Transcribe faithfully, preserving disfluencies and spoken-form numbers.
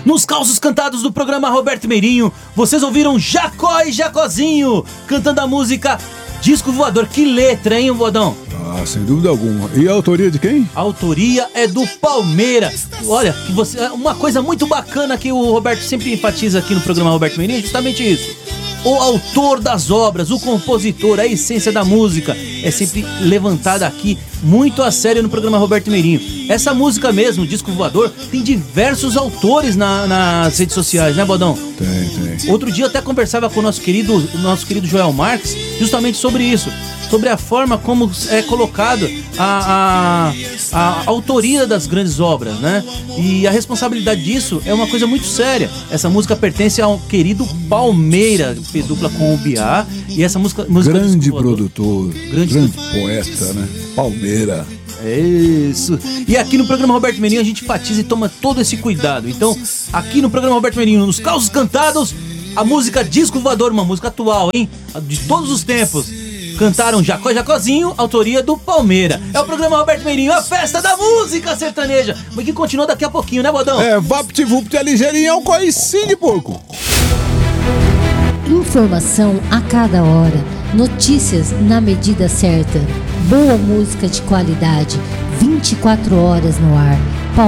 Nos causos cantados do programa Roberto Meirinho, vocês ouviram Jacó e Jacozinho cantando a música Disco Voador. Que letra, hein, Vodão? Ah, sem dúvida alguma. E a autoria de quem? A autoria é do Palmeira. Olha, que você, uma coisa muito bacana que o Roberto sempre enfatiza aqui no programa Roberto Meirinho é justamente isso. O autor das obras, o compositor, a essência da música é sempre levantada aqui muito a sério no programa Roberto Meirinho. Essa música mesmo, Disco Voador, tem diversos autores na, nas redes sociais, né, Bodão? Tem, tem. Outro dia eu até conversava com o nosso querido, o nosso querido Joel Marques justamente sobre isso. Sobre a forma como é colocado a, a, a autoria das grandes obras, né? E a responsabilidade disso é uma coisa muito séria. Essa música pertence ao querido Palmeira, que fez dupla com o Biá. E essa música... música grande produtor, grande, grande poeta, né? Palmeira. É isso. E aqui no programa Roberto Meirinho a gente enfatiza e toma todo esse cuidado. Então, aqui no programa Roberto Meirinho, nos causos cantados, a música Disco Voador, uma música atual, hein? De todos os tempos. Cantaram Jacó e Jacozinho, autoria do Palmeira. É o programa Roberto Meirinho, a festa da música sertaneja. Mas que continua daqui a pouquinho, né, Bodão? É, vapt-vupt é ligeirinho, é um coicinho de porco. Informação a cada hora, notícias na medida certa, boa música de qualidade, vinte e quatro horas no ar.